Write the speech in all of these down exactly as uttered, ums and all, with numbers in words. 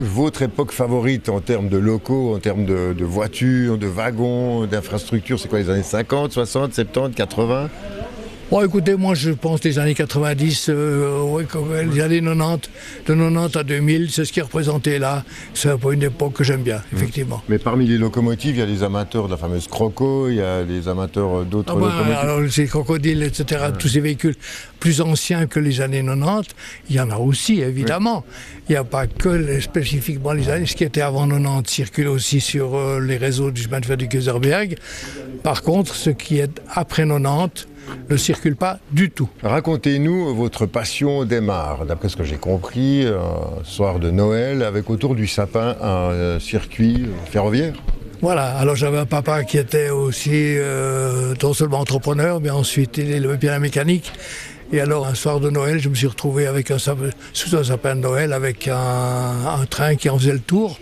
Votre époque favorite en termes de locaux, en termes de, de voitures, de wagons, d'infrastructures, c'est quoi, les années cinquante, soixante, soixante-dix, quatre-vingts? Bon, écoutez, moi je pense les années quatre-vingt-dix, euh, ouais, les années quatre-vingt-dix, de quatre-vingt-dix à deux mille, c'est ce qui est représenté là. C'est un peu une époque que j'aime bien, effectivement. Mais parmi les locomotives, il y a les amateurs de la fameuse Croco, il y a les amateurs d'autres ah ben, locomotives. Alors, ces crocodiles, et cetera, ah. tous ces véhicules plus anciens que les années quatre-vingt-dix, il y en a aussi, évidemment. Oui. Il n'y a pas que les, spécifiquement les années. Ce qui était avant quatre-vingt-dix circule aussi sur euh, les réseaux du chemin de fer du Kaiserberg. Par contre, ce qui est après quatre-vingt-dix, ne circule pas du tout. Racontez-nous votre passion démarre. D'après ce que j'ai compris, un soir de Noël, avec autour du sapin un circuit ferroviaire. Voilà, alors j'avais un papa qui était aussi euh, non seulement entrepreneur, mais ensuite il est bien la mécanique. Et alors un soir de Noël, je me suis retrouvé avec un sapin, sous un sapin de Noël avec un, un train qui en faisait le tour.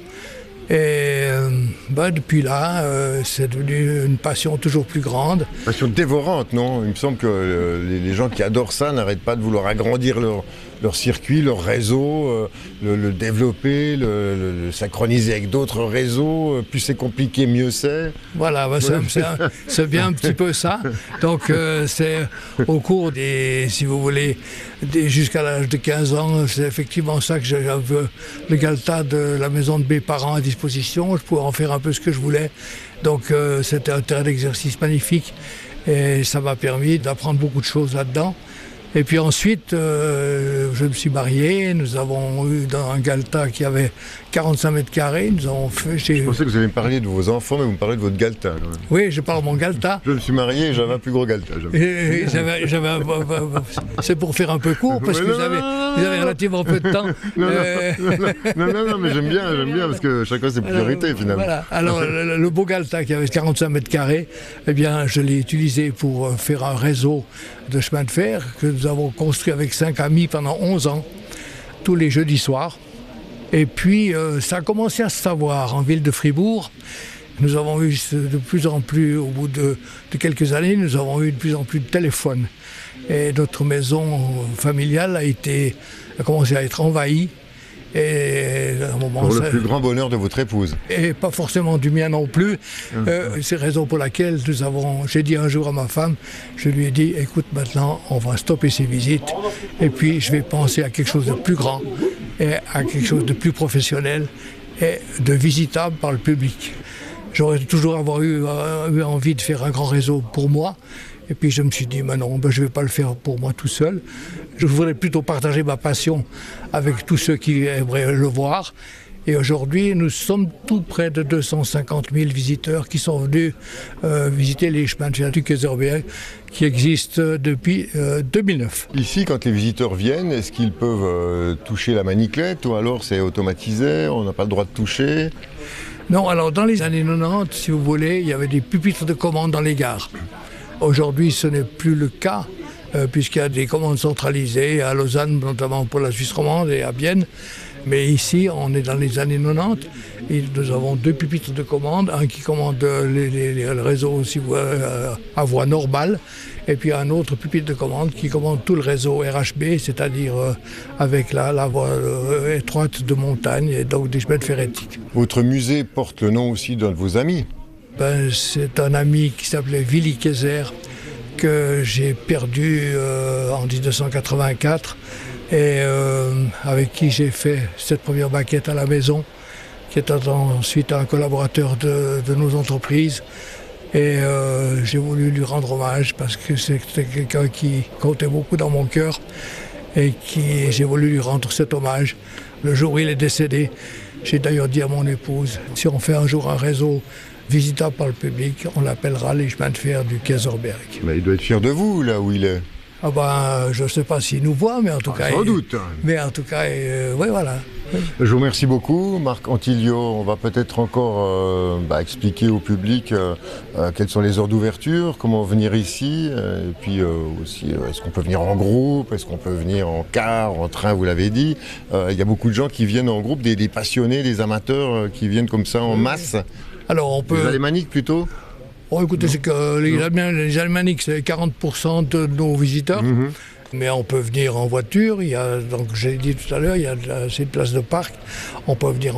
Et euh, bah, depuis là, euh, c'est devenu une passion toujours plus grande. Passion dévorante, non? Il me semble que euh, les, les gens qui adorent ça n'arrêtent pas de vouloir agrandir leur, leur circuit, leur réseau, euh, le, le développer, le, le, le synchroniser avec d'autres réseaux. Plus c'est compliqué, mieux c'est. Voilà, bah, c'est, c'est, c'est bien un petit peu ça. Donc euh, c'est au cours des, si vous voulez, des, jusqu'à l'âge de quinze ans, c'est effectivement ça que j'avais le Galta de la maison de mes parents à disposition. Je pouvais en faire un peu ce que je voulais. Donc euh, c'était un terrain d'exercice magnifique et ça m'a permis d'apprendre beaucoup de choses là-dedans. Et puis ensuite, euh, je me suis marié, nous avons eu dans un Galta qui avait quarante-cinq mètres carrés, nous avons fait... Chez... Je pensais que vous alliez me parler de vos enfants, mais vous me parlez de votre Galta. Oui, je parle de mon Galta. Je me suis marié et j'avais un plus gros Galta. Et, et j'avais, j'avais un, c'est pour faire un peu court, parce mais que non, vous, avez, vous avez relativement peu de temps. Non, euh... non, non, non, non, mais j'aime bien, j'aime bien, parce que chacun ses priorités, alors, finalement. Voilà, alors le, le beau Galta qui avait quarante-cinq mètres carrés, eh bien, je l'ai utilisé pour faire un réseau de chemin de fer que nous avons construit avec cinq amis pendant onze ans, tous les jeudis soirs. Et puis, euh, ça a commencé à se savoir en ville de Fribourg. Nous avons eu de plus en plus, au bout de, de quelques années, nous avons eu de plus en plus de téléphones. Et notre maison familiale a, été, a commencé à être envahie. Et à un moment, pour le ça, plus grand bonheur de votre épouse. Et pas forcément du mien non plus. Mmh. Euh, c'est la raison pour laquelle nous avons. J'ai dit un jour à ma femme, je lui ai dit, écoute, maintenant, on va stopper ces visites. Et puis, je vais penser à quelque chose de plus grand, et à quelque chose de plus professionnel, et de visitable par le public. J'aurais toujours avoir eu, euh, eu envie de faire un grand réseau pour moi. Et puis je me suis dit, mais non, ben, je ne vais pas le faire pour moi tout seul. Je voudrais plutôt partager ma passion avec tous ceux qui aimeraient le voir. Et aujourd'hui, nous sommes tout près de deux cent cinquante mille visiteurs qui sont venus euh, visiter les chemins de fer du Kaiserberg qui existent depuis euh, deux mille neuf. Ici, quand les visiteurs viennent, est-ce qu'ils peuvent euh, toucher la maniclette ou alors c'est automatisé, on n'a pas le droit de toucher? Non, alors dans les années quatre-vingt-dix, si vous voulez, il y avait des pupitres de commande dans les gares. Aujourd'hui, ce n'est plus le cas, euh, puisqu'il y a des commandes centralisées à Lausanne, notamment pour la Suisse romande et à Bienne. Mais ici, on est dans les années quatre-vingt-dix et nous avons deux pupitres de commande, un qui commande les, les, les, le réseau aussi, euh, à voie normale, et puis un autre pupitre de commande qui commande tout le réseau R H B, c'est-à-dire euh, avec la, la voie euh, étroite de montagne et donc des chemins de fer éthiques. Votre musée porte le nom aussi d'un de vos amis. Ben, c'est un ami qui s'appelait Willy Kaiser, que j'ai perdu euh, en dix-neuf cent quatre-vingt-quatre et euh, avec qui j'ai fait cette première maquette à la maison, qui est ensuite un collaborateur de, de nos entreprises. Et euh, j'ai voulu lui rendre hommage parce que c'était quelqu'un qui comptait beaucoup dans mon cœur et qui j'ai voulu lui rendre cet hommage. Le jour où il est décédé, j'ai d'ailleurs dit à mon épouse, si on fait un jour un réseau visitable par le public, on l'appellera les chemins de fer du Kaiserberg. Mais il doit être fier de vous, là où il est. Ah ben, je ne sais pas s'il nous voit, mais en tout ah, cas... Sans il, doute. Mais en tout cas, euh, oui, voilà. Oui. Je vous remercie beaucoup, Marc Antilio. On va peut-être encore euh, bah, expliquer au public euh, euh, quelles sont les heures d'ouverture, comment venir ici, euh, et puis euh, aussi, euh, est-ce qu'on peut venir en groupe, est-ce qu'on peut venir en car, en train, vous l'avez dit. Il euh, y a beaucoup de gens qui viennent en groupe, des, des passionnés, des amateurs euh, qui viennent comme ça en masse. Alors on peut... Les alémaniques plutôt? Oh, écoutez, non. c'est que les, les alémaniques, c'est quarante pour cent de nos visiteurs. Mm-hmm. Mais on peut venir en voiture, il y a, donc j'ai dit tout à l'heure, il y a assez de places de parc, on peut venir